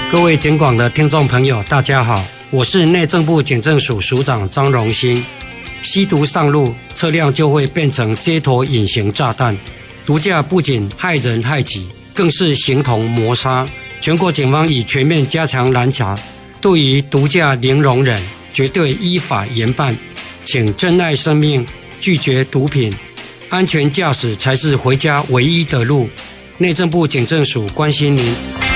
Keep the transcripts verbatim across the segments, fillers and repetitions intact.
各位警广的听众朋友，大家好，我是内政部警政署署长张荣兴。吸毒上路，车辆就会变成街头隐形炸弹。毒驾不仅害人害己，更是形同谋杀。全国警方已全面加强拦查，对于毒驾零容忍，绝对依法严办。请珍爱生命，拒绝毒品，安全驾驶才是回家唯一的路。内政部警政署关心您。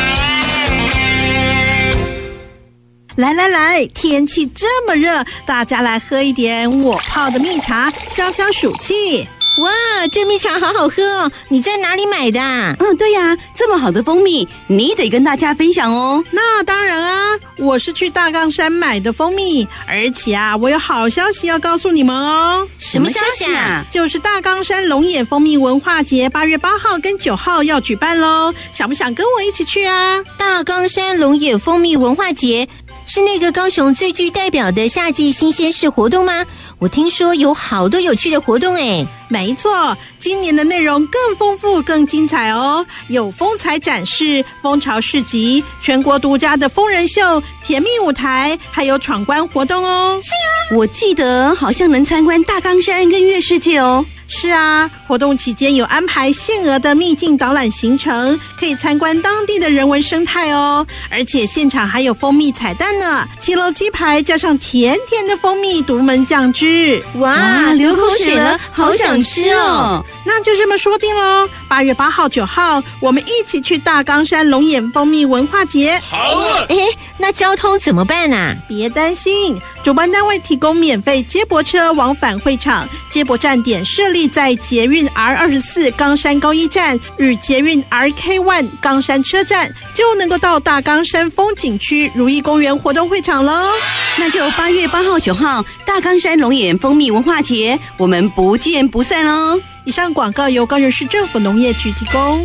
来来来，天气这么热，大家来喝一点我泡的蜜茶，消消暑气。 哇，这蜜茶好好喝哦！你在哪里买的啊？ 嗯，对呀，这么好的蜂蜜，你得跟大家分享哦。 那当然啊，我是去大冈山买的蜂蜜，而且啊，我有好消息要告诉你们哦。 什么消息啊？ 就是大冈山龙眼蜂蜜文化节，八月八号跟九号要举办喽，想不想跟我一起去啊？ 大冈山龙眼蜂蜜文化节是那个高雄最具代表的夏季新鲜事活动吗？我听说有好多有趣的活动诶。 没错，今年的内容更丰富更精彩哦，有风采展示、蜂巢市集、全国独家的疯人秀、甜蜜舞台，还有闯关活动哦。 我记得好像能参观大冈山跟月世界哦。 是啊，活动期间有安排限额的秘境导览行程，可以参观当地的人文生态哦。而且现场还有蜂蜜彩蛋呢，七楼鸡排加上甜甜的蜂蜜独门酱汁， 哇，哇流口水了，好想吃哦！ 那就这么说定喽，八月八号、九号，我们一起去大冈山龙眼蜂蜜文化节。 好啊！ 哎，那交通怎么办啊？ 别担心，主办单位提供免费接驳车往返会场，接驳站点设立在捷运 R 二十四 冈山高一站与捷运 R K 一 冈山车站，就能够到大冈山风景区如意公园活动会场喽。 那就八月八号、九号大冈山龙眼蜂蜜文化节，我们不见不散哦。 以上广告由高雄市政府农业局提供。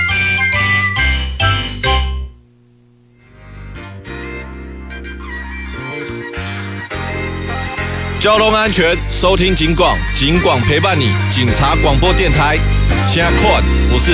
交通安全，收听警广，警广陪伴你，警察广播电台。现在看，我是